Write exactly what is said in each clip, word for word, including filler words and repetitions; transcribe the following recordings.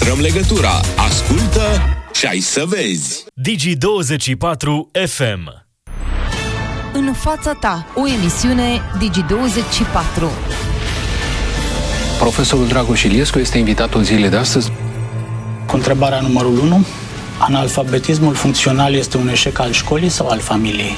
Păstrăm legătura. Ascultă și ai să vezi. Digi douăzeci și patru F M. În fața ta, o emisiune Digi douăzeci și patru. Profesorul Dragoș Iliescu este invitatul zilei de astăzi. Cu întrebarea numărul unu, analfabetismul funcțional este un eșec al școlii sau al familiei?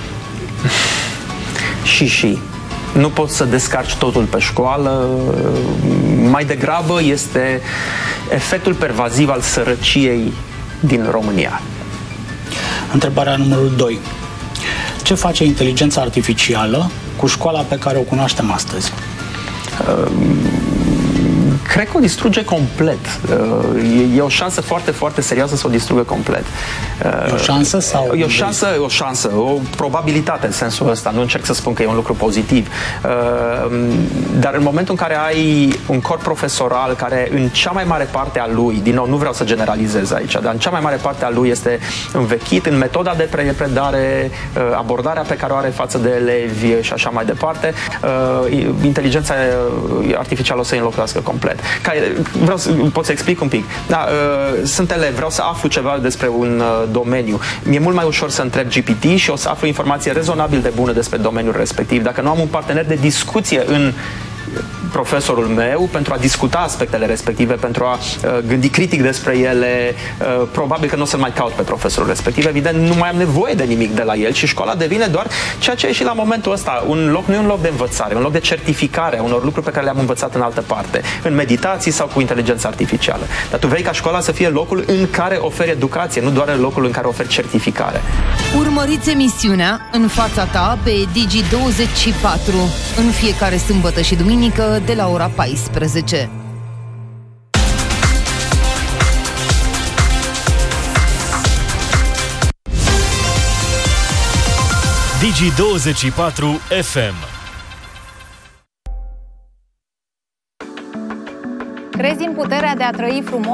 Și și. Nu poți să descarci totul pe școală, mai degrabă este efectul pervaziv al sărăciei din România. Întrebarea numărul doi. Ce face inteligența artificială cu școala pe care o cunoaștem astăzi? Uh, Cred că o distruge complet. E, e o șansă foarte, foarte serioasă să o distrugă complet. E o șansă sau? E o șansă, o șansă, o probabilitate în sensul ăsta. Nu încerc să spun că e un lucru pozitiv. Dar în momentul în care ai un corp profesoral care în cea mai mare parte a lui, din nou, nu vreau să generalizez aici, dar în cea mai mare parte a lui este învechit în metoda de predare, abordarea pe care o are față de elevi și așa mai departe, inteligența artificială o să-i înlocuiască complet. Ca, vreau să, pot să explic un pic. Da, uh, sunt elev, vreau să aflu ceva despre un uh, domeniu. Mi-e mult mai ușor să întreb G P T și o să aflu informație rezonabil de bună despre domeniul respectiv. Dacă nu am un partener de discuție în profesorul meu pentru a discuta aspectele respective, pentru a uh, gândi critic despre ele, uh, probabil că nu o să-l mai caut pe profesorul respectiv. Evident, nu mai am nevoie de nimic de la el și școala devine doar ceea ce e și la momentul ăsta. Un loc, nu e un loc de învățare, un loc de certificare a unor lucruri pe care le-am învățat în altă parte, în meditații sau cu inteligența artificială. Dar tu vrei ca școala să fie locul în care oferi educație, nu doar locul în care oferi certificare. Urmăriți emisiunea În fața ta pe Digi douăzeci și patru în fiecare sâmbătă și duminică de la ora paisprezece. Digi douăzeci și patru F M. Crezi în puterea de a trăi frumos?